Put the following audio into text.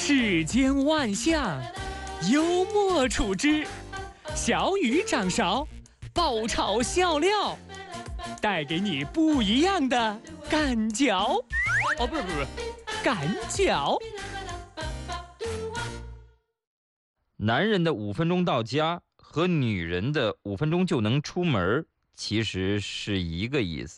世间万象，幽默处之。小雨掌勺，爆炒笑料，带给你不一样的感觉。哦，不是，感觉。 男人的5分钟到家和女人的5分钟就能出门其实是一个意思。